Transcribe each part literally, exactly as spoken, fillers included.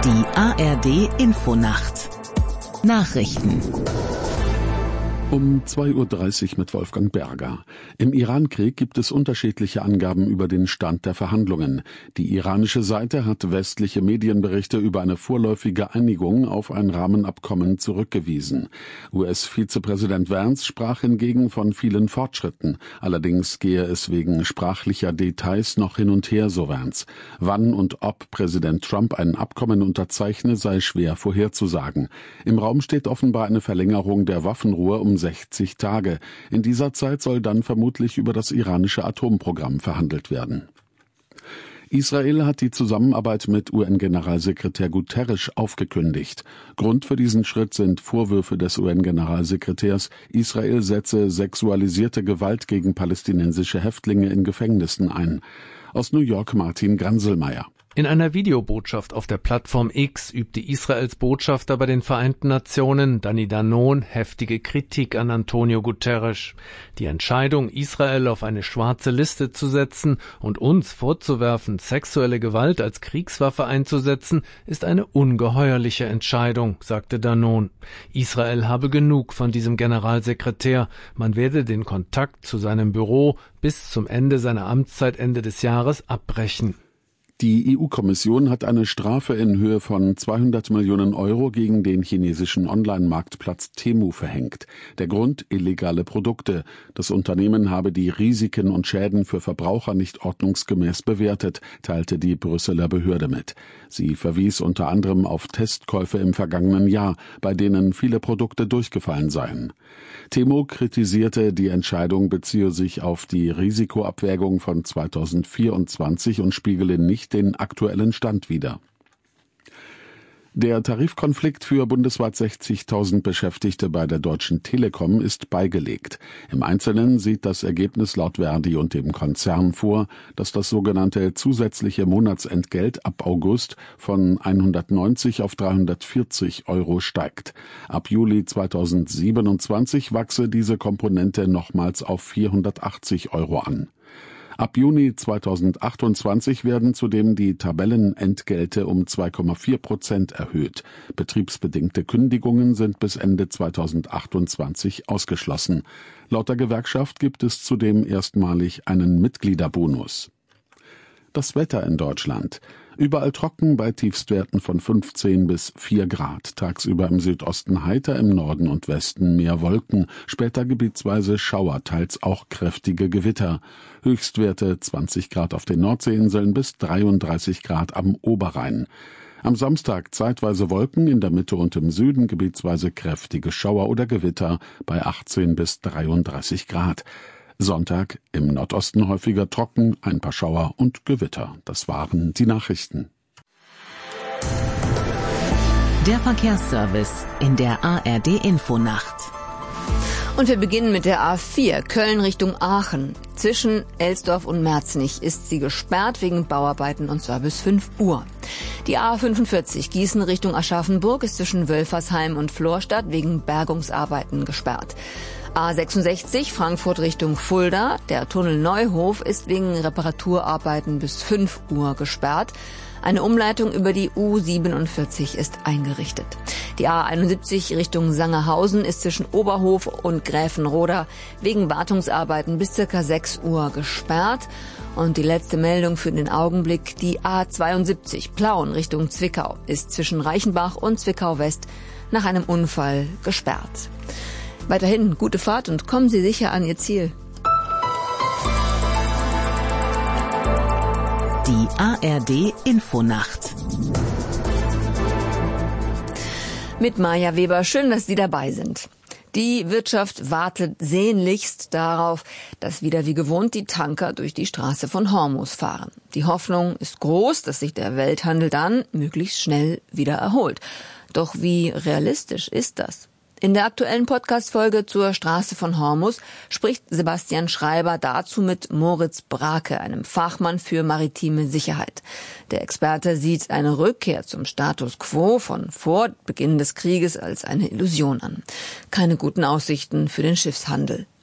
Die A R D-Infonacht Nachrichten Um zwei Uhr dreißig mit Wolfgang Berger. Im Iran-Krieg gibt es unterschiedliche Angaben über den Stand der Verhandlungen. Die iranische Seite hat westliche Medienberichte über eine vorläufige Einigung auf ein Rahmenabkommen zurückgewiesen. U S-Vizepräsident Vance sprach hingegen von vielen Fortschritten. Allerdings gehe es wegen sprachlicher Details noch hin und her, so Vance. Wann und ob Präsident Trump ein Abkommen unterzeichne, sei schwer vorherzusagen. Im Raum steht offenbar eine Verlängerung der Waffenruhe um sechzig Tage. In dieser Zeit soll dann vermutlich über das iranische Atomprogramm verhandelt werden. Israel hat die Zusammenarbeit mit U N-Generalsekretär Guterres aufgekündigt. Grund für diesen Schritt sind Vorwürfe des U N-Generalsekretärs, Israel setze sexualisierte Gewalt gegen palästinensische Häftlinge in Gefängnissen ein. Aus New York Martin Granselmeier. In einer Videobotschaft auf der Plattform X übte Israels Botschafter bei den Vereinten Nationen, Danny Danon, heftige Kritik an Antonio Guterres. Die Entscheidung, Israel auf eine schwarze Liste zu setzen und uns vorzuwerfen, sexuelle Gewalt als Kriegswaffe einzusetzen, ist eine ungeheuerliche Entscheidung, sagte Danon. Israel habe genug von diesem Generalsekretär. Man werde den Kontakt zu seinem Büro bis zum Ende seiner Amtszeit Ende des Jahres abbrechen. Die E U-Kommission hat eine Strafe in Höhe von zweihundert Millionen Euro gegen den chinesischen Online-Marktplatz Temu verhängt. Der Grund: illegale Produkte. Das Unternehmen habe die Risiken und Schäden für Verbraucher nicht ordnungsgemäß bewertet, teilte die Brüsseler Behörde mit. Sie verwies unter anderem auf Testkäufe im vergangenen Jahr, bei denen viele Produkte durchgefallen seien. Temu kritisierte, die Entscheidung beziehe sich auf die Risikoabwägung von zweitausendvierundzwanzig und spiegele nicht den aktuellen Stand wider. Der Tarifkonflikt für bundesweit sechzigtausend Beschäftigte bei der Deutschen Telekom ist beigelegt. Im Einzelnen sieht das Ergebnis laut Verdi und dem Konzern vor, dass das sogenannte zusätzliche Monatsentgelt ab August von hundertneunzig auf dreihundertvierzig Euro steigt. Ab Juli zweitausendsiebenundzwanzig wachse diese Komponente nochmals auf vierhundertachtzig Euro an. Ab Juni zweitausendachtundzwanzig werden zudem die Tabellenentgelte um zwei Komma vier Prozent erhöht. Betriebsbedingte Kündigungen sind bis Ende zweitausendachtundzwanzig ausgeschlossen. Laut der Gewerkschaft gibt es zudem erstmalig einen Mitgliederbonus. Das Wetter in Deutschland. Überall trocken bei Tiefstwerten von fünfzehn bis vier Grad. Tagsüber im Südosten heiter, im Norden und Westen mehr Wolken. Später gebietsweise Schauer, teils auch kräftige Gewitter. Höchstwerte zwanzig Grad auf den Nordseeinseln bis dreiunddreißig Grad am Oberrhein. Am Samstag zeitweise Wolken, in der Mitte und im Süden gebietsweise kräftige Schauer oder Gewitter bei achtzehn bis dreiunddreißig Grad. Sonntag im Nordosten häufiger trocken, ein paar Schauer und Gewitter. Das waren die Nachrichten. Der Verkehrsservice in der A R D-Infonacht. Und wir beginnen mit der A vier, Köln Richtung Aachen. Zwischen Elsdorf und Merznich ist sie gesperrt wegen Bauarbeiten und zwar bis fünf Uhr. Die A fünfundvierzig, Gießen Richtung Aschaffenburg, ist zwischen Wölfersheim und Florstadt wegen Bergungsarbeiten gesperrt. A sechsundsechzig, Frankfurt Richtung Fulda. Der Tunnel Neuhof ist wegen Reparaturarbeiten bis fünf Uhr gesperrt. Eine Umleitung über die U siebenundvierzig ist eingerichtet. Die A einundsiebzig Richtung Sangerhausen ist zwischen Oberhof und Gräfenroda wegen Wartungsarbeiten bis circa sechs Uhr gesperrt. Und die letzte Meldung für den Augenblick, die A zweiundsiebzig Plauen Richtung Zwickau ist zwischen Reichenbach und Zwickau West nach einem Unfall gesperrt. Weiterhin gute Fahrt und kommen Sie sicher an Ihr Ziel. Die A R D-Infonacht. Mit Maja Weber, schön, dass Sie dabei sind. Die Wirtschaft wartet sehnlichst darauf, dass wieder wie gewohnt die Tanker durch die Straße von Hormuz fahren. Die Hoffnung ist groß, dass sich der Welthandel dann möglichst schnell wieder erholt. Doch wie realistisch ist das? In der aktuellen Podcast-Folge zur Straße von Hormuz spricht Sebastian Schreiber dazu mit Moritz Brake, einem Fachmann für maritime Sicherheit. Der Experte sieht eine Rückkehr zum Status quo von vor Beginn des Krieges als eine Illusion an. Keine guten Aussichten für den Schiffshandel.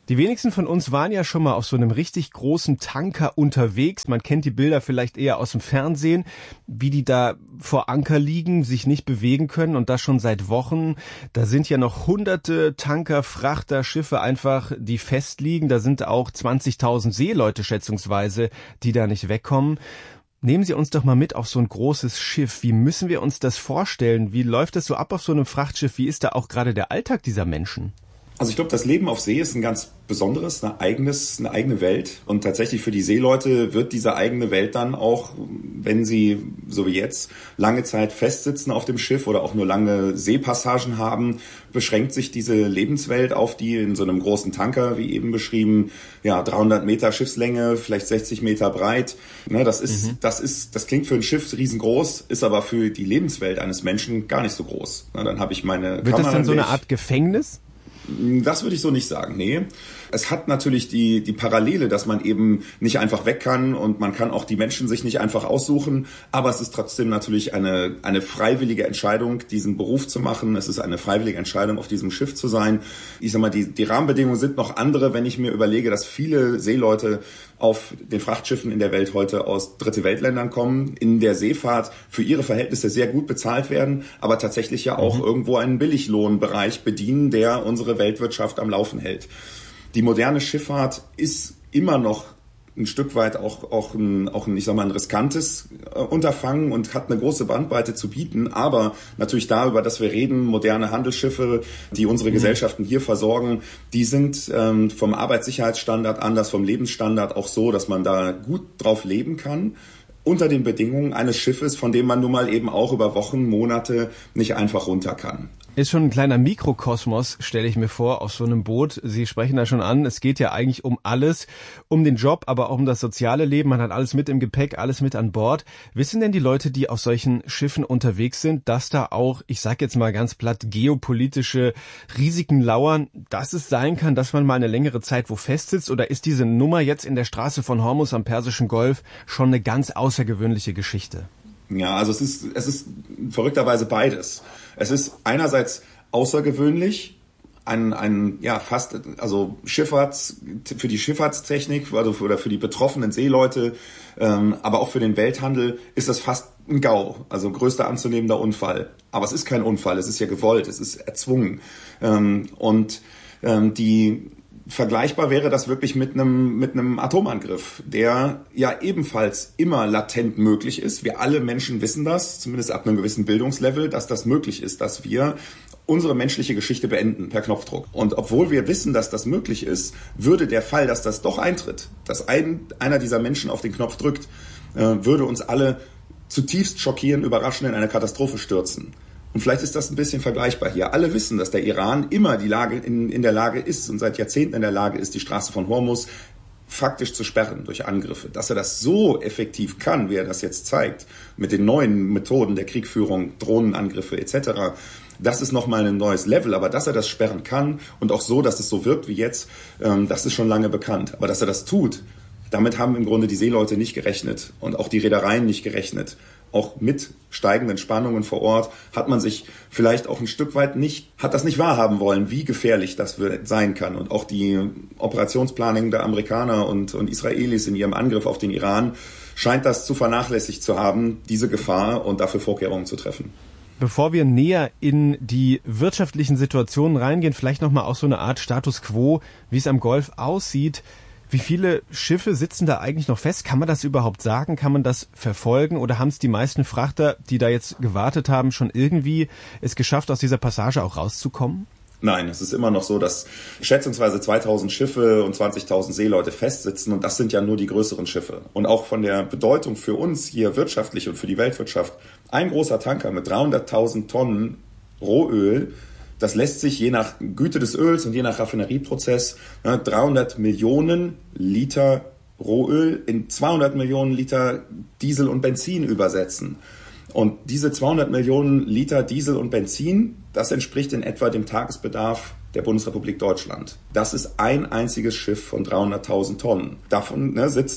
Die wenigsten von uns waren ja schon mal auf so einem richtig großen Tanker unterwegs. Man kennt die Bilder vielleicht eher aus dem Fernsehen, wie die da vor Anker liegen, sich nicht bewegen können und das schon seit Wochen. Da sind ja noch hunderte Tanker, Frachter, Schiffe einfach, die festliegen. Da sind auch zwanzigtausend Seeleute schätzungsweise, die da nicht wegkommen. Nehmen Sie uns doch mal mit auf so ein großes Schiff. Wie müssen wir uns das vorstellen? Wie läuft das so ab auf so einem Frachtschiff? Wie ist da auch gerade der Alltag dieser Menschen? Also ich glaube, das Leben auf See ist ein ganz besonderes, ein eigenes, eine eigene Welt. Und tatsächlich für die Seeleute wird diese eigene Welt dann auch, wenn sie, so wie jetzt, lange Zeit festsitzen auf dem Schiff oder auch nur lange Seepassagen haben, beschränkt sich diese Lebenswelt auf die in so einem großen Tanker, wie eben beschrieben, ja, dreihundert Meter Schiffslänge, vielleicht sechzig Meter breit. Ne, das ist, mhm. das ist, das klingt für ein Schiff riesengroß, ist aber für die Lebenswelt eines Menschen gar nicht so groß. Na, dann habe ich meine Wird das dann so eine Art Gefängnis? Das würde ich so nicht sagen, nee. Es hat natürlich die, die Parallele, dass man eben nicht einfach weg kann und man kann auch die Menschen sich nicht einfach aussuchen, aber es ist trotzdem natürlich eine, eine freiwillige Entscheidung, diesen Beruf zu machen. Es ist eine freiwillige Entscheidung, auf diesem Schiff zu sein. Ich sag mal, die, die Rahmenbedingungen sind noch andere, wenn ich mir überlege, dass viele Seeleute auf den Frachtschiffen in der Welt heute aus Dritte Weltländern kommen, in der Seefahrt für ihre Verhältnisse sehr gut bezahlt werden, aber tatsächlich ja auch mhm. irgendwo einen Billiglohnbereich bedienen, der unsere Weltwirtschaft am Laufen hält. Die moderne Schifffahrt ist immer noch ein Stück weit auch, auch ein, auch ein, ich sag mal, ein riskantes äh, Unterfangen und hat eine große Bandbreite zu bieten. Aber natürlich da, über das wir reden, moderne Handelsschiffe, die unsere mhm. Gesellschaften hier versorgen, die sind ähm, vom Arbeitssicherheitsstandard anders, vom Lebensstandard auch so, dass man da gut drauf leben kann. Unter den Bedingungen eines Schiffes, von dem man nun mal eben auch über Wochen, Monate nicht einfach runter kann. Ist schon ein kleiner Mikrokosmos, stelle ich mir vor, auf so einem Boot. Sie sprechen da schon an, es geht ja eigentlich um alles, um den Job, aber auch um das soziale Leben. Man hat alles mit im Gepäck, alles mit an Bord. Wissen denn die Leute, die auf solchen Schiffen unterwegs sind, dass da auch, ich sag jetzt mal ganz platt, geopolitische Risiken lauern, dass es sein kann, dass man mal eine längere Zeit wo festsitzt? Oder ist diese Nummer jetzt in der Straße von Hormuz am Persischen Golf schon eine ganz außergewöhnliche Geschichte? Ja, also es ist, es ist verrückterweise beides. Es ist einerseits außergewöhnlich, ein, ein, ja, fast, also Schifffahrts, für die Schifffahrtstechnik, also für, oder für die betroffenen Seeleute, ähm, aber auch für den Welthandel ist das fast ein GAU, also ein größter anzunehmender Unfall. Aber es ist kein Unfall, es ist ja gewollt, es ist erzwungen. Ähm, und ähm, die, Vergleichbar wäre das wirklich mit einem mit einem Atomangriff, der ja ebenfalls immer latent möglich ist. Wir alle Menschen wissen das, zumindest ab einem gewissen Bildungslevel, dass das möglich ist, dass wir unsere menschliche Geschichte beenden per Knopfdruck. Und obwohl wir wissen, dass das möglich ist, würde der Fall, dass das doch eintritt, dass ein, einer dieser Menschen auf den Knopf drückt, äh, würde uns alle zutiefst schockieren, überraschen, in eine Katastrophe stürzen. Und vielleicht ist das ein bisschen vergleichbar hier. Alle wissen, dass der Iran immer die Lage in, in der Lage ist und seit Jahrzehnten in der Lage ist, die Straße von Hormuz faktisch zu sperren durch Angriffe. Dass er das so effektiv kann, wie er das jetzt zeigt, mit den neuen Methoden der Kriegführung, Drohnenangriffe et cetera, das ist nochmal ein neues Level. Aber dass er das sperren kann und auch so, dass es so wirkt wie jetzt, ähm, das ist schon lange bekannt. Aber dass er das tut, damit haben im Grunde die Seeleute nicht gerechnet und auch die Reedereien nicht gerechnet. Auch mit steigenden Spannungen vor Ort hat man sich vielleicht auch ein Stück weit nicht, hat das nicht wahrhaben wollen, wie gefährlich das sein kann. Und auch die Operationsplanung der Amerikaner und, und Israelis in ihrem Angriff auf den Iran scheint das zu vernachlässigt zu haben, diese Gefahr, und dafür Vorkehrungen zu treffen. Bevor wir näher in die wirtschaftlichen Situationen reingehen, vielleicht nochmal auch so eine Art Status Quo, wie es am Golf aussieht. Wie viele Schiffe sitzen da eigentlich noch fest? Kann man das überhaupt sagen? Kann man das verfolgen? Oder haben es die meisten Frachter, die da jetzt gewartet haben, schon irgendwie es geschafft, aus dieser Passage auch rauszukommen? Nein, es ist immer noch so, dass schätzungsweise zweitausend Schiffe und zwanzigtausend Seeleute festsitzen, und das sind ja nur die größeren Schiffe. Und auch von der Bedeutung für uns hier wirtschaftlich und für die Weltwirtschaft, ein großer Tanker mit dreihunderttausend Tonnen Rohöl, das lässt sich je nach Güte des Öls und je nach Raffinerieprozess ne, dreihundert Millionen Liter Rohöl in zweihundert Millionen Liter Diesel und Benzin übersetzen. Und diese zweihundert Millionen Liter Diesel und Benzin, das entspricht in etwa dem Tagesbedarf der Bundesrepublik Deutschland. Das ist ein einziges Schiff von dreihunderttausend Tonnen. Davon ne, sitzen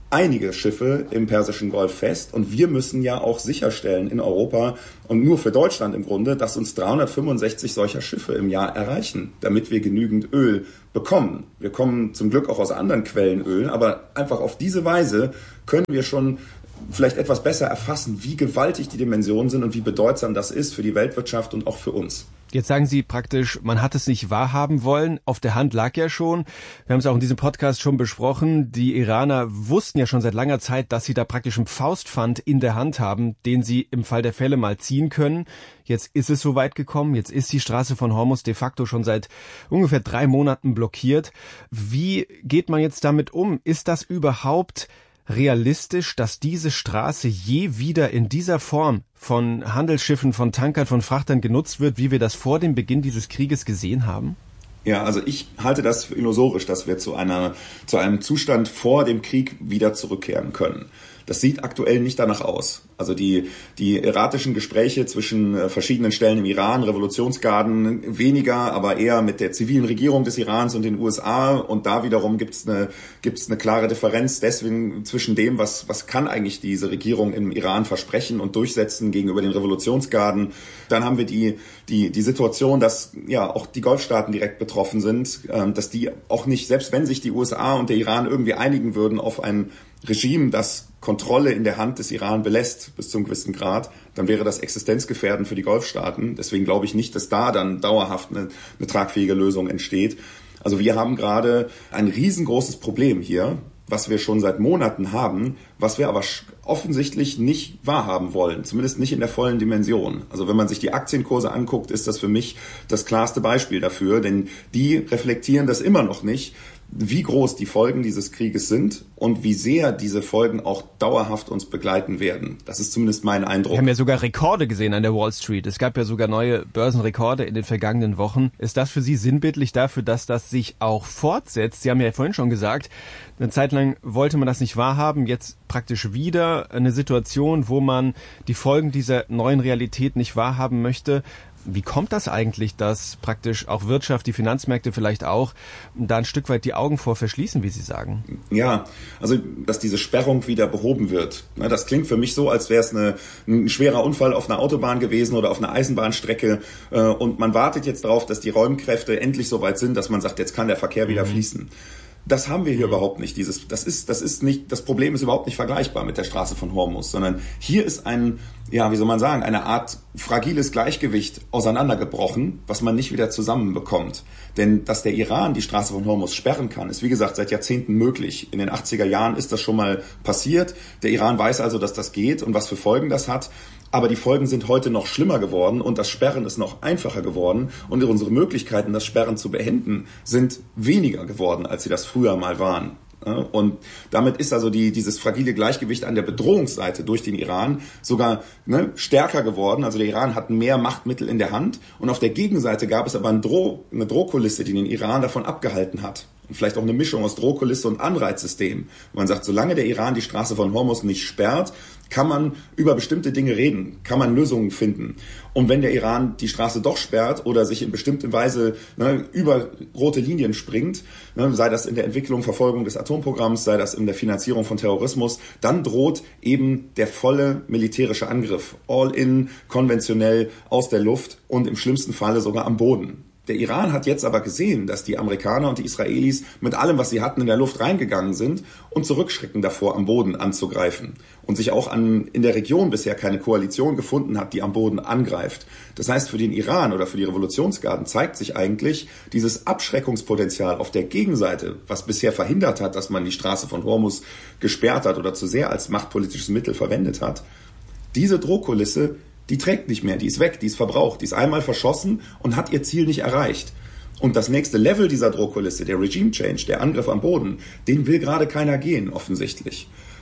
einige Schiffe im Persischen Golf fest und wir müssen ja auch sicherstellen in Europa und nur für Deutschland im Grunde, dass uns dreihundertfünfundsechzig solcher Schiffe im Jahr erreichen, damit wir genügend Öl bekommen. Wir kommen zum Glück auch aus anderen Quellen Öl, aber einfach auf diese Weise können wir schon vielleicht etwas besser erfassen, wie gewaltig die Dimensionen sind und wie bedeutsam das ist für die Weltwirtschaft und auch für uns. Jetzt sagen Sie praktisch, man hat es nicht wahrhaben wollen. Auf der Hand lag ja schon. Wir haben es auch in diesem Podcast schon besprochen. Die Iraner wussten ja schon seit langer Zeit, dass sie da praktisch einen Faustpfand in der Hand haben, den sie im Fall der Fälle mal ziehen können. Jetzt ist es soweit gekommen. Jetzt ist die Straße von Hormuz de facto schon seit ungefähr drei Monaten blockiert. Wie geht man jetzt damit um? Ist das überhaupt realistisch, dass diese Straße je wieder in dieser Form von Handelsschiffen, von Tankern, von Frachtern genutzt wird, wie wir das vor dem Beginn dieses Krieges gesehen haben? Ja, also ich halte das für illusorisch, dass wir zu einer, zu einem Zustand vor dem Krieg wieder zurückkehren können. Das sieht aktuell nicht danach aus. Also die, die erratischen Gespräche zwischen verschiedenen Stellen im Iran, Revolutionsgarden weniger, aber eher mit der zivilen Regierung des Irans und den U S A. Und da wiederum gibt's eine, gibt's eine klare Differenz deswegen zwischen dem, was, was kann eigentlich diese Regierung im Iran versprechen und durchsetzen gegenüber den Revolutionsgarden. Dann haben wir die, die, die Situation, dass ja auch die Golfstaaten direkt betroffen sind, dass die auch nicht, selbst wenn sich die U S A und der Iran irgendwie einigen würden auf ein Regime, das Kontrolle in der Hand des Iran belässt bis zum gewissen Grad, dann wäre das existenzgefährdend für die Golfstaaten. Deswegen glaube ich nicht, dass da dann dauerhaft eine, eine tragfähige Lösung entsteht. Also wir haben gerade ein riesengroßes Problem hier, was wir schon seit Monaten haben, was wir aber offensichtlich nicht wahrhaben wollen, zumindest nicht in der vollen Dimension. Also wenn man sich die Aktienkurse anguckt, ist das für mich das klarste Beispiel dafür, denn die reflektieren das immer noch nicht, wie groß die Folgen dieses Krieges sind und wie sehr diese Folgen auch dauerhaft uns begleiten werden. Das ist zumindest mein Eindruck. Wir haben ja sogar Rekorde gesehen an der Wall Street. Es gab ja sogar neue Börsenrekorde in den vergangenen Wochen. Ist das für Sie sinnbildlich dafür, dass das sich auch fortsetzt? Sie haben ja vorhin schon gesagt, eine Zeit lang wollte man das nicht wahrhaben. Jetzt praktisch wieder eine Situation, wo man die Folgen dieser neuen Realität nicht wahrhaben möchte. Wie kommt das eigentlich, dass praktisch auch Wirtschaft, die Finanzmärkte vielleicht auch, da ein Stück weit die Augen vor verschließen, wie Sie sagen? Ja, also dass diese Sperrung wieder behoben wird. Das klingt für mich so, als wäre es eine, ein schwerer Unfall auf einer Autobahn gewesen oder auf einer Eisenbahnstrecke und man wartet jetzt darauf, dass die Räumkräfte endlich so weit sind, dass man sagt, jetzt kann der Verkehr wieder fließen. Das haben wir hier mhm. überhaupt nicht. Dieses, das ist, das ist nicht, das Problem ist überhaupt nicht vergleichbar mit der Straße von Hormuz, sondern hier ist ein, ja, wie soll man sagen, eine Art fragiles Gleichgewicht auseinandergebrochen, was man nicht wieder zusammenbekommt. Denn dass der Iran die Straße von Hormuz sperren kann, ist wie gesagt seit Jahrzehnten möglich. In den achtziger Jahren ist das schon mal passiert. Der Iran weiß also, dass das geht und was für Folgen das hat. Aber die Folgen sind heute noch schlimmer geworden und das Sperren ist noch einfacher geworden und unsere Möglichkeiten, das Sperren zu beenden, sind weniger geworden, als sie das früher mal waren. Und damit ist also die, dieses fragile Gleichgewicht an der Bedrohungsseite durch den Iran sogar ne, stärker geworden. Also der Iran hat mehr Machtmittel in der Hand und auf der Gegenseite gab es aber eine, Droh, eine Drohkulisse, die den Iran davon abgehalten hat. Und vielleicht auch eine Mischung aus Drohkulisse und Anreizsystem. Man sagt, solange der Iran die Straße von Hormuz nicht sperrt, kann man über bestimmte Dinge reden, kann man Lösungen finden. Und wenn der Iran die Straße doch sperrt oder sich in bestimmter Weise ne, über rote Linien springt, ne, sei das in der Entwicklung, Verfolgung des Atomprogramms, sei das in der Finanzierung von Terrorismus, dann droht eben der volle militärische Angriff, all in, konventionell, aus der Luft und im schlimmsten Falle sogar am Boden. Der Iran hat jetzt aber gesehen, dass die Amerikaner und die Israelis mit allem, was sie hatten, in der Luft reingegangen sind und zurückschrecken davor, am Boden anzugreifen. Und sich auch an, in der Region bisher keine Koalition gefunden hat, die am Boden angreift. Das heißt, für den Iran oder für die Revolutionsgarden zeigt sich eigentlich dieses Abschreckungspotenzial auf der Gegenseite, was bisher verhindert hat, dass man die Straße von Hormuz gesperrt hat oder zu sehr als machtpolitisches Mittel verwendet hat. Diese Drohkulisse, die trägt nicht mehr, die ist weg, die ist verbraucht, die ist einmal verschossen und hat ihr Ziel nicht erreicht. Und das nächste Level dieser Drohkulisse, der Regime Change, der Angriff am Boden, den will gerade keiner gehen, offensichtlich.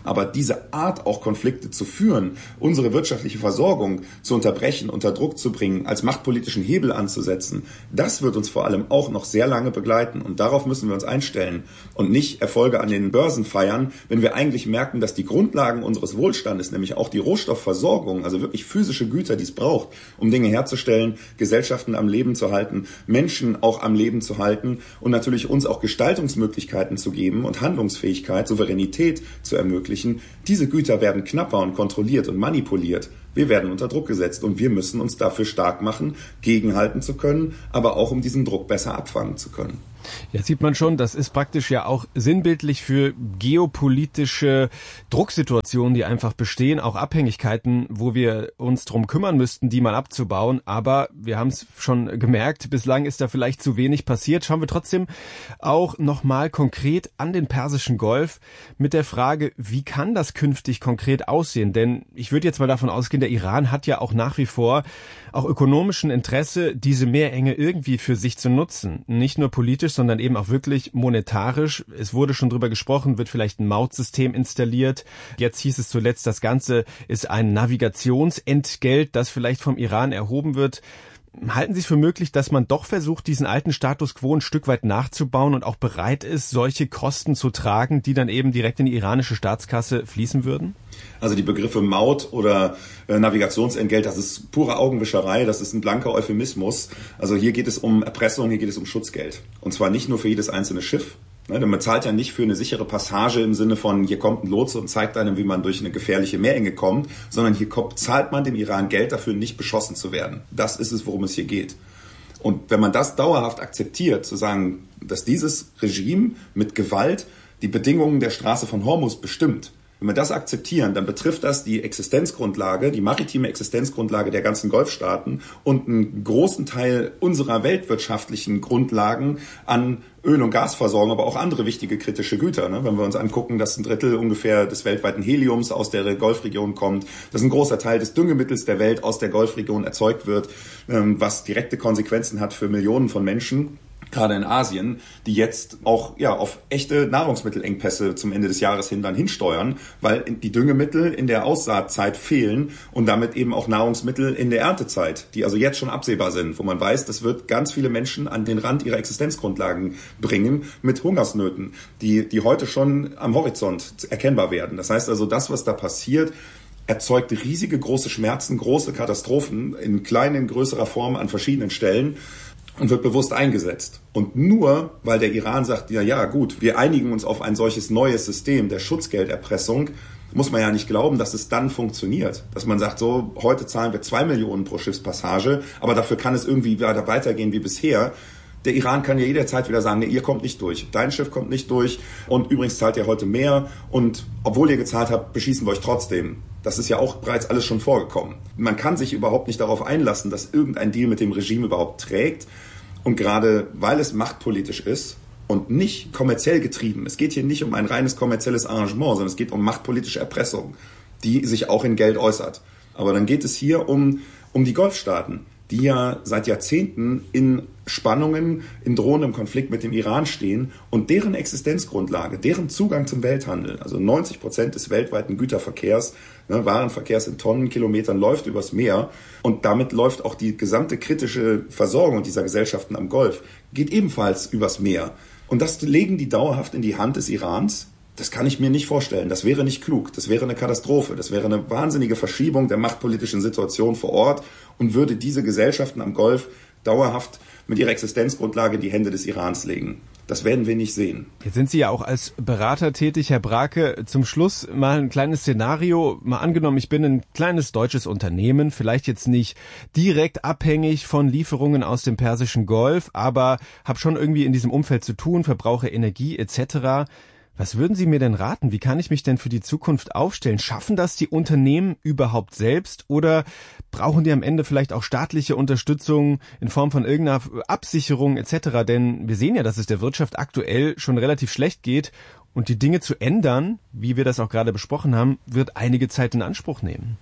Aber diese Art, auch Konflikte zu führen, unsere wirtschaftliche Versorgung zu unterbrechen, unter Druck zu bringen, als machtpolitischen Hebel anzusetzen, das wird uns vor allem auch noch sehr lange begleiten. Und darauf müssen wir uns einstellen und nicht Erfolge an den Börsen feiern, wenn wir eigentlich merken, dass die Grundlagen unseres Wohlstandes, nämlich auch die Rohstoffversorgung, also wirklich physische Güter, die es braucht, um Dinge herzustellen, Gesellschaften am Leben zu halten, Menschen auch am Leben zu halten und natürlich uns auch Gestaltungsmöglichkeiten zu geben und Handlungsfähigkeit, Souveränität zu ermöglichen. Diese Güter werden knapper und kontrolliert und manipuliert. Wir werden unter Druck gesetzt und wir müssen uns dafür stark machen, gegenhalten zu können, aber auch um diesen Druck besser abfangen zu können. Jetzt sieht man schon, das ist praktisch ja auch sinnbildlich für geopolitische Drucksituationen, die einfach bestehen, auch Abhängigkeiten, wo wir uns drum kümmern müssten, die mal abzubauen. Aber wir haben es schon gemerkt, bislang ist da vielleicht zu wenig passiert. Schauen wir trotzdem auch nochmal konkret an den Persischen Golf mit der Frage, wie kann das künftig konkret aussehen? Denn ich würde jetzt mal davon ausgehen, der Iran hat ja auch nach wie vor auch ökonomischen Interesse, diese Meerenge irgendwie für sich zu nutzen. Nicht nur politisch, sondern eben auch wirklich monetarisch. Es wurde schon drüber gesprochen, wird vielleicht ein Mautsystem installiert. Jetzt hieß es zuletzt, das Ganze ist ein Navigationsentgelt, das vielleicht vom Iran erhoben wird. Halten Sie es für möglich, dass man doch versucht, diesen alten Status quo ein Stück weit nachzubauen und auch bereit ist, solche Kosten zu tragen, die dann eben direkt in die iranische Staatskasse fließen würden? Also die Begriffe Maut oder äh, Navigationsentgelt, das ist pure Augenwischerei, das ist ein blanker Euphemismus. Also hier geht es um Erpressung, hier geht es um Schutzgeld. Und zwar nicht nur für jedes einzelne Schiff. Ne, denn man zahlt ja nicht für eine sichere Passage im Sinne von, hier kommt ein Lotse und zeigt einem, wie man durch eine gefährliche Meerenge kommt, sondern hier kommt, zahlt man dem Iran Geld dafür, nicht beschossen zu werden. Das ist es, worum es hier geht. Und wenn man das dauerhaft akzeptiert, zu sagen, dass dieses Regime mit Gewalt die Bedingungen der Straße von Hormuz bestimmt, wenn wir das akzeptieren, dann betrifft das die Existenzgrundlage, die maritime Existenzgrundlage der ganzen Golfstaaten und einen großen Teil unserer weltwirtschaftlichen Grundlagen an Öl- und Gasversorgung, aber auch andere wichtige kritische Güter. Ne? Wenn wir uns angucken, dass ein Drittel ungefähr des weltweiten Heliums aus der Golfregion kommt, dass ein großer Teil des Düngemittels der Welt aus der Golfregion erzeugt wird, was direkte Konsequenzen hat für Millionen von Menschen, gerade in Asien, die jetzt auch ja auf echte Nahrungsmittelengpässe zum Ende des Jahres hin dann hinsteuern, weil die Düngemittel in der Aussaatzeit fehlen und damit eben auch Nahrungsmittel in der Erntezeit, die also jetzt schon absehbar sind, wo man weiß, das wird ganz viele Menschen an den Rand ihrer Existenzgrundlagen bringen mit Hungersnöten, die, die heute schon am Horizont erkennbar werden. Das heißt also, das, was da passiert, erzeugt riesige, große Schmerzen, große Katastrophen in kleinen, in größerer Form an verschiedenen Stellen und wird bewusst eingesetzt. Und nur, weil der Iran sagt, ja, ja, gut, wir einigen uns auf ein solches neues System der Schutzgelderpressung, muss man ja nicht glauben, dass es dann funktioniert. Dass man sagt, so, heute zahlen wir zwei Millionen pro Schiffspassage, aber dafür kann es irgendwie weiter weitergehen wie bisher. Der Iran kann ja jederzeit wieder sagen, nee, ihr kommt nicht durch, dein Schiff kommt nicht durch und übrigens zahlt ihr heute mehr und obwohl ihr gezahlt habt, beschießen wir euch trotzdem. Das ist ja auch bereits alles schon vorgekommen. Man kann sich überhaupt nicht darauf einlassen, dass irgendein Deal mit dem Regime überhaupt trägt. Und gerade weil es machtpolitisch ist und nicht kommerziell getrieben, es geht hier nicht um ein reines kommerzielles Arrangement, sondern es geht um machtpolitische Erpressung, die sich auch in Geld äußert. Aber dann geht es hier um, um die Golfstaaten, die ja seit Jahrzehnten in Spannungen, in drohendem Konflikt mit dem Iran stehen und deren Existenzgrundlage, deren Zugang zum Welthandel, also neunzig Prozent des weltweiten Güterverkehrs, ne, Warenverkehrs in Tonnenkilometern läuft übers Meer und damit läuft auch die gesamte kritische Versorgung dieser Gesellschaften am Golf, geht ebenfalls übers Meer. Und das legen die dauerhaft in die Hand des Irans. Das kann ich mir nicht vorstellen. Das wäre nicht klug. Das wäre eine Katastrophe. Das wäre eine wahnsinnige Verschiebung der machtpolitischen Situation vor Ort und würde diese Gesellschaften am Golf dauerhaft mit ihrer Existenzgrundlage in die Hände des Irans legen. Das werden wir nicht sehen. Jetzt sind Sie ja auch als Berater tätig, Herr Brake. Zum Schluss mal ein kleines Szenario. Mal angenommen, ich bin ein kleines deutsches Unternehmen, vielleicht jetzt nicht direkt abhängig von Lieferungen aus dem Persischen Golf, aber habe schon irgendwie in diesem Umfeld zu tun, verbrauche Energie et cetera. Was würden Sie mir denn raten? Wie kann ich mich denn für die Zukunft aufstellen? Schaffen das die Unternehmen überhaupt selbst oder brauchen die am Ende vielleicht auch staatliche Unterstützung in Form von irgendeiner Absicherung et cetera? Denn wir sehen ja, dass es der Wirtschaft aktuell schon relativ schlecht geht und die Dinge zu ändern, wie wir das auch gerade besprochen haben, wird einige Zeit in Anspruch nehmen.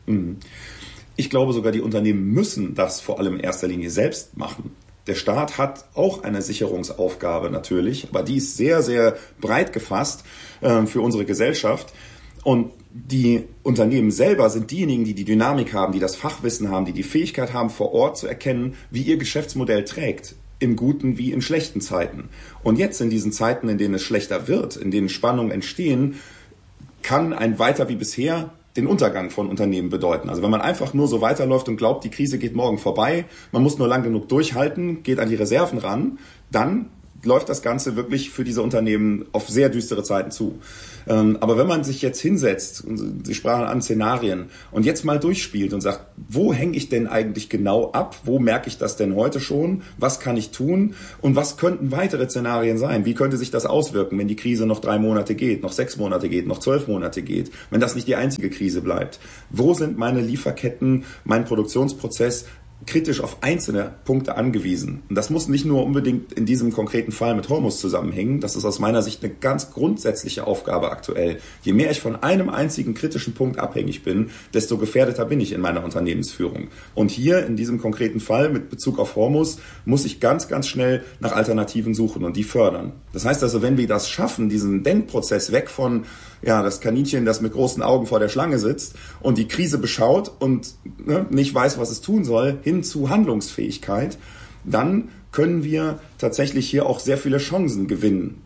Ich glaube sogar, die Unternehmen müssen das vor allem in erster Linie selbst machen. Der Staat hat auch eine Sicherungsaufgabe natürlich, aber die ist sehr, sehr breit gefasst äh, für unsere Gesellschaft. Und die Unternehmen selber sind diejenigen, die die Dynamik haben, die das Fachwissen haben, die die Fähigkeit haben, vor Ort zu erkennen, wie ihr Geschäftsmodell trägt, in guten wie in schlechten Zeiten. Und jetzt in diesen Zeiten, in denen es schlechter wird, in denen Spannungen entstehen, kann ein Weiter wie bisher den Untergang von Unternehmen bedeuten. Also wenn man einfach nur so weiterläuft und glaubt, die Krise geht morgen vorbei, man muss nur lang genug durchhalten, geht an die Reserven ran, dann läuft das Ganze wirklich für diese Unternehmen auf sehr düstere Zeiten zu. Aber wenn man sich jetzt hinsetzt, Sie sprachen an Szenarien, und jetzt mal durchspielt und sagt, wo hänge ich denn eigentlich genau ab? Wo merke ich das denn heute schon? Was kann ich tun? Und was könnten weitere Szenarien sein? Wie könnte sich das auswirken, wenn die Krise noch drei Monate geht, noch sechs Monate geht, noch zwölf Monate geht, wenn das nicht die einzige Krise bleibt? Wo sind meine Lieferketten, mein Produktionsprozess kritisch auf einzelne Punkte angewiesen? Und das muss nicht nur unbedingt in diesem konkreten Fall mit Hormuz zusammenhängen. Das ist aus meiner Sicht eine ganz grundsätzliche Aufgabe aktuell. Je mehr ich von einem einzigen kritischen Punkt abhängig bin, desto gefährdeter bin ich in meiner Unternehmensführung. Und hier in diesem konkreten Fall mit Bezug auf Hormuz muss ich ganz, ganz schnell nach Alternativen suchen und die fördern. Das heißt also, wenn wir das schaffen, diesen Denkprozess weg von ja, das Kaninchen, das mit großen Augen vor der Schlange sitzt und die Krise beschaut und ne, nicht weiß, was es tun soll, hin zu Handlungsfähigkeit, dann können wir tatsächlich hier auch sehr viele Chancen gewinnen.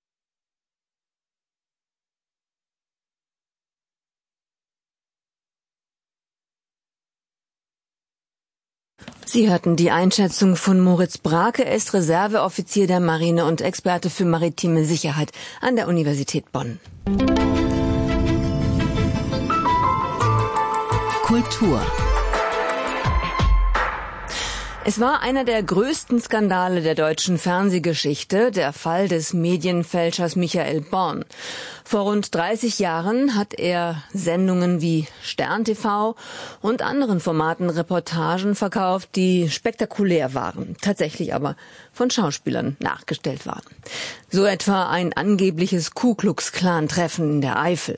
Sie hörten die Einschätzung von Moritz Brake. Er ist Reserveoffizier der Marine und Experte für maritime Sicherheit an der Universität Bonn. Kultur. Es war einer der größten Skandale der deutschen Fernsehgeschichte, der Fall des Medienfälschers Michael Born. Vor rund dreißig Jahren hat er Sendungen wie Stern T V und anderen Formaten Reportagen verkauft, die spektakulär waren, tatsächlich aber von Schauspielern nachgestellt waren. So etwa ein angebliches Ku-Klux-Klan-Treffen in der Eifel.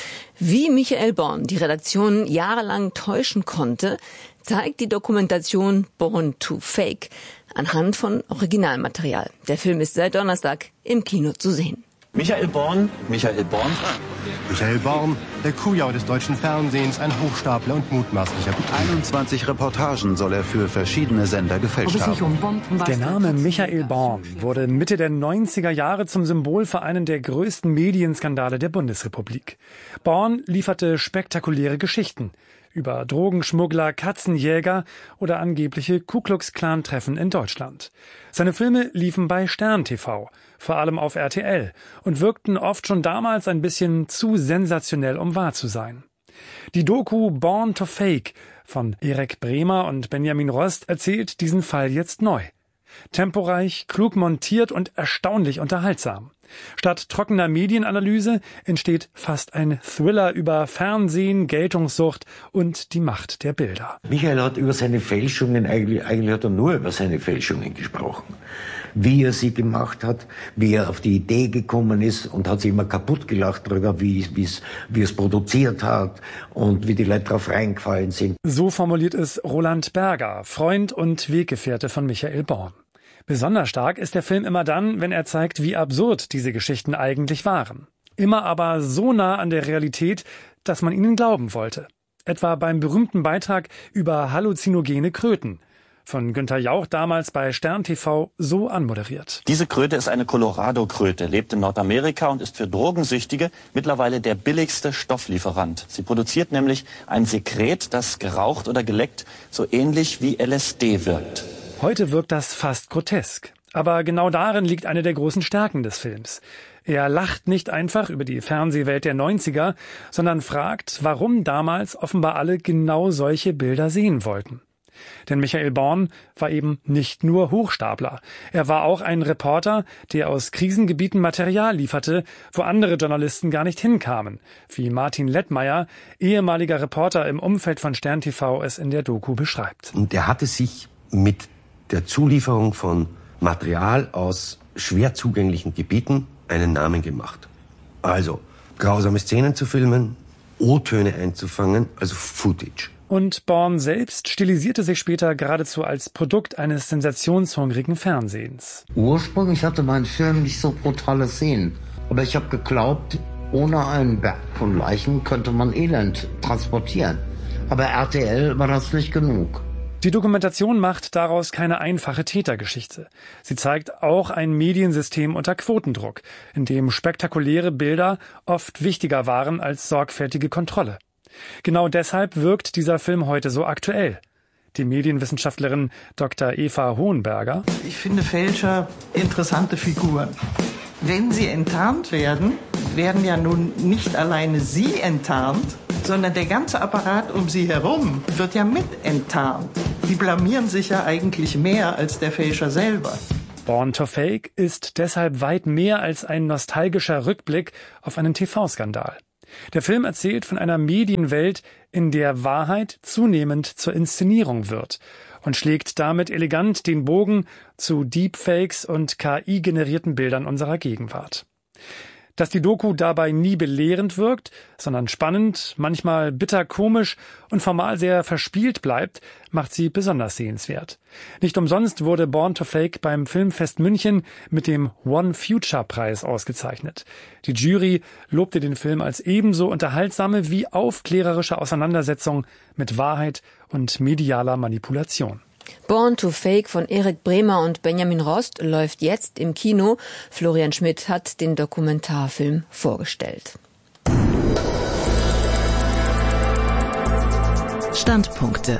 Wie Michael Born die Redaktion jahrelang täuschen konnte, zeigt die Dokumentation Born to Fake anhand von Originalmaterial. Der Film ist seit Donnerstag im Kino zu sehen. Michael Born, Michael Born. Michael Born, der Kujau des deutschen Fernsehens, ein Hochstapler und mutmaßlicher Betrüger. einundzwanzig Reportagen soll er für verschiedene Sender gefälscht haben. Der Name Michael Born wurde Mitte der neunziger Jahre zum Symbol für einen der größten Medienskandale der Bundesrepublik. Born lieferte spektakuläre Geschichten über Drogenschmuggler, Katzenjäger oder angebliche Ku-Klux-Klan-Treffen in Deutschland. Seine Filme liefen bei Stern T V, vor allem auf R T L, und wirkten oft schon damals ein bisschen zu sensationell, um wahr zu sein. Die Doku Born to Fake von Erik Bremer und Benjamin Rost erzählt diesen Fall jetzt neu. Temporeich, klug montiert und erstaunlich unterhaltsam. Statt trockener Medienanalyse entsteht fast ein Thriller über Fernsehen, Geltungssucht und die Macht der Bilder. Michael hat über seine Fälschungen, eigentlich, eigentlich hat er nur über seine Fälschungen gesprochen. Wie er sie gemacht hat, wie er auf die Idee gekommen ist und hat sich immer kaputt gelacht darüber, wie, wie es, wie es produziert hat und wie die Leute drauf reingefallen sind. So formuliert es Roland Berger, Freund und Weggefährte von Michael Born. Besonders stark ist der Film immer dann, wenn er zeigt, wie absurd diese Geschichten eigentlich waren. Immer aber so nah an der Realität, dass man ihnen glauben wollte. Etwa beim berühmten Beitrag über halluzinogene Kröten. Von Günther Jauch damals bei Stern T V so anmoderiert. Diese Kröte ist eine Colorado-Kröte, lebt in Nordamerika und ist für Drogensüchtige mittlerweile der billigste Stofflieferant. Sie produziert nämlich ein Sekret, das geraucht oder geleckt so ähnlich wie L S D wirkt. Heute wirkt das fast grotesk. Aber genau darin liegt eine der großen Stärken des Films. Er lacht nicht einfach über die Fernsehwelt der neunziger, sondern fragt, warum damals offenbar alle genau solche Bilder sehen wollten. Denn Michael Born war eben nicht nur Hochstapler. Er war auch ein Reporter, der aus Krisengebieten Material lieferte, wo andere Journalisten gar nicht hinkamen, wie Martin Lettmeier, ehemaliger Reporter im Umfeld von Stern T V, es in der Doku beschreibt. Und er hatte sich mit der Zulieferung von Material aus schwer zugänglichen Gebieten einen Namen gemacht. Also grausame Szenen zu filmen, O-Töne einzufangen, also Footage. Und Born selbst stilisierte sich später geradezu als Produkt eines sensationshungrigen Fernsehens. Ursprünglich hatte mein Film nicht so brutale Szenen. Aber ich habe geglaubt, Ohne einen Berg von Leichen könnte man Elend transportieren. Aber R T L war das nicht genug. Die Dokumentation macht daraus keine einfache Tätergeschichte. Sie zeigt auch ein Mediensystem unter Quotendruck, in dem spektakuläre Bilder oft wichtiger waren als sorgfältige Kontrolle. Genau deshalb wirkt dieser Film heute so aktuell. Die Medienwissenschaftlerin Doktor Eva Hohenberger: Ich finde Fälscher interessante Figuren. Wenn sie enttarnt werden, werden ja nun nicht alleine sie enttarnt, sondern der ganze Apparat um sie herum wird ja mit enttarnt. Die blamieren sich ja eigentlich mehr als der Fälscher selber. Born to Fake ist deshalb weit mehr als ein nostalgischer Rückblick auf einen T V-Skandal. Der Film erzählt von einer Medienwelt, in der Wahrheit zunehmend zur Inszenierung wird und schlägt damit elegant den Bogen zu Deepfakes und K I-generierten Bildern unserer Gegenwart. Dass die Doku dabei nie belehrend wirkt, sondern spannend, manchmal bitter komisch und formal sehr verspielt bleibt, macht sie besonders sehenswert. Nicht umsonst wurde Born to Fake beim Filmfest München mit dem One Future Preis ausgezeichnet. Die Jury lobte den Film als ebenso unterhaltsame wie aufklärerische Auseinandersetzung mit Wahrheit und medialer Manipulation. Born to Fake von Erik Bremer und Benjamin Rost läuft jetzt im Kino. Florian Schmidt hat den Dokumentarfilm vorgestellt. Standpunkte.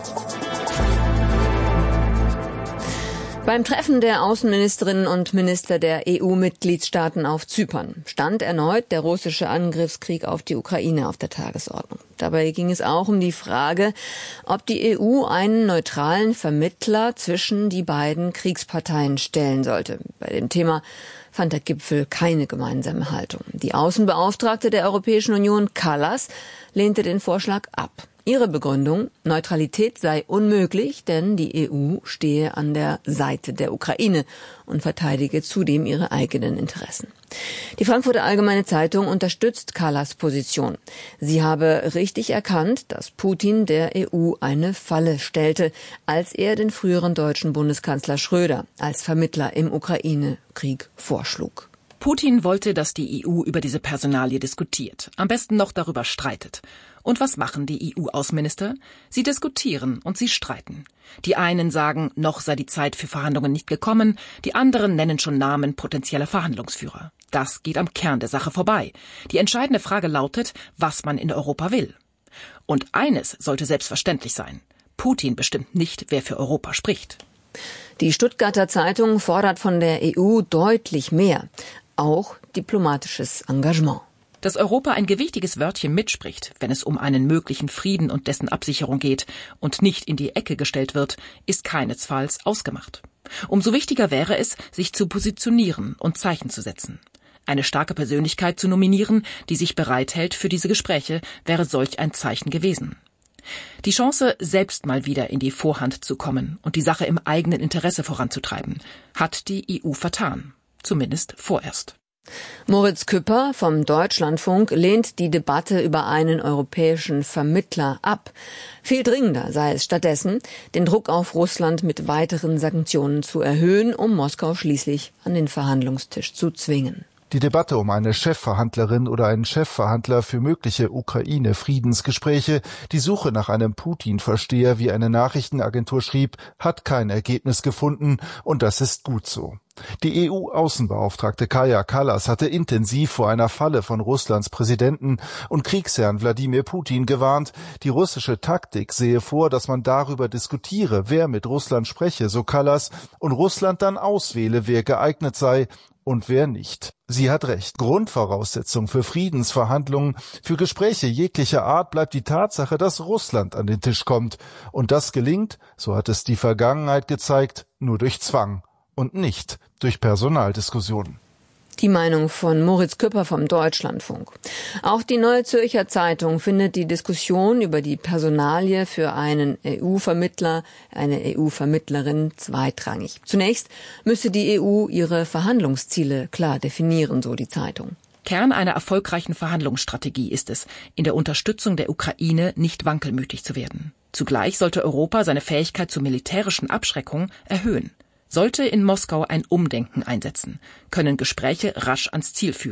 Beim Treffen der Außenministerinnen und Minister der E U-Mitgliedstaaten auf Zypern stand erneut der russische Angriffskrieg auf die Ukraine auf der Tagesordnung. Dabei ging es auch um die Frage, ob die E U einen neutralen Vermittler zwischen die beiden Kriegsparteien stellen sollte. Bei dem Thema fand der Gipfel keine gemeinsame Haltung. Die Außenbeauftragte der Europäischen Union, Kallas, lehnte den Vorschlag ab. Ihre Begründung: Neutralität sei unmöglich, denn die E U stehe an der Seite der Ukraine und verteidige zudem ihre eigenen Interessen. Die Frankfurter Allgemeine Zeitung unterstützt Kallas Position. Sie habe richtig erkannt, dass Putin der E U eine Falle stellte, als er den früheren deutschen Bundeskanzler Schröder als Vermittler im Ukraine-Krieg vorschlug. Putin wollte, dass die E U über diese Personalie diskutiert, am besten noch darüber streitet. Und was machen die E U-Außenminister? Sie diskutieren und sie streiten. Die einen sagen, noch sei die Zeit für Verhandlungen nicht gekommen, die anderen nennen schon Namen potenzieller Verhandlungsführer. Das geht am Kern der Sache vorbei. Die entscheidende Frage lautet, was man in Europa will. Und eines sollte selbstverständlich sein: Putin bestimmt nicht, wer für Europa spricht. Die Stuttgarter Zeitung fordert von der E U deutlich mehr, auch diplomatisches Engagement. Dass Europa ein gewichtiges Wörtchen mitspricht, wenn es um einen möglichen Frieden und dessen Absicherung geht und nicht in die Ecke gestellt wird, ist keinesfalls ausgemacht. Umso wichtiger wäre es, sich zu positionieren und Zeichen zu setzen. Eine starke Persönlichkeit zu nominieren, die sich bereithält für diese Gespräche, wäre solch ein Zeichen gewesen. Die Chance, selbst mal wieder in die Vorhand zu kommen und die Sache im eigenen Interesse voranzutreiben, hat die E U vertan. Zumindest vorerst. Moritz Küpper vom Deutschlandfunk lehnt die Debatte über einen europäischen Vermittler ab. Viel dringender sei es stattdessen, den Druck auf Russland mit weiteren Sanktionen zu erhöhen, um Moskau schließlich an den Verhandlungstisch zu zwingen. Die Debatte um eine Chefverhandlerin oder einen Chefverhandler für mögliche Ukraine-Friedensgespräche, die Suche nach einem Putin-Versteher, wie eine Nachrichtenagentur schrieb, hat kein Ergebnis gefunden, und das ist gut so. Die E U-Außenbeauftragte Kaja Kallas hatte intensiv vor einer Falle von Russlands Präsidenten und Kriegsherrn Wladimir Putin gewarnt. Die russische Taktik sehe vor, dass man darüber diskutiere, wer mit Russland spreche, so Kallas, und Russland dann auswähle, wer geeignet sei und wer nicht. Sie hat recht. Grundvoraussetzung für Friedensverhandlungen, für Gespräche jeglicher Art bleibt die Tatsache, dass Russland an den Tisch kommt. Und das gelingt, so hat es die Vergangenheit gezeigt, nur durch Zwang und nicht durch Personaldiskussionen. Die Meinung von Moritz Küpper vom Deutschlandfunk. Auch die Neue Zürcher Zeitung findet die Diskussion über die Personalie für einen E U-Vermittler, eine E U-Vermittlerin zweitrangig. Zunächst müsse die E U ihre Verhandlungsziele klar definieren, so die Zeitung. Kern einer erfolgreichen Verhandlungsstrategie ist es, in der Unterstützung der Ukraine nicht wankelmütig zu werden. Zugleich sollte Europa seine Fähigkeit zur militärischen Abschreckung erhöhen. Sollte in Moskau ein Umdenken einsetzen, können Gespräche rasch ans Ziel führen.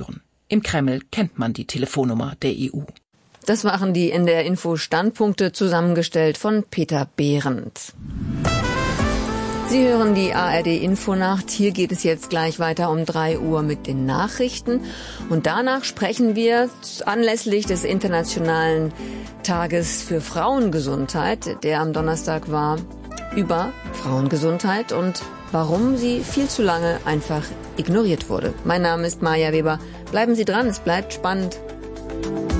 Im Kreml kennt man die Telefonnummer der E U. Das waren die N D R Info Standpunkte, zusammengestellt von Peter Behrendt. Sie hören die A R D Infonacht. Hier geht es jetzt gleich weiter um drei Uhr mit den Nachrichten. Und danach sprechen wir anlässlich des Internationalen Tages für Frauengesundheit, der am Donnerstag war, über Frauengesundheit und warum sie viel zu lange einfach ignoriert wurde. Mein Name ist Maja Weber. Bleiben Sie dran, es bleibt spannend.